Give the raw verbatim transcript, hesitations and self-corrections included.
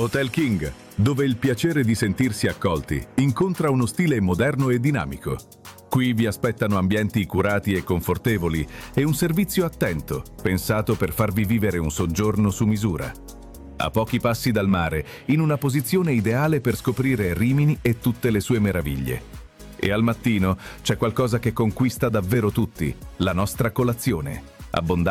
Hotel King, dove il piacere di sentirsi accolti incontra uno stile moderno e dinamico. Qui vi aspettano ambienti curati e confortevoli e un servizio attento, pensato per farvi vivere un soggiorno su misura. A pochi passi dal mare, in una posizione ideale per scoprire Rimini e tutte le sue meraviglie. E al mattino c'è qualcosa che conquista davvero tutti, la nostra colazione. Abbondante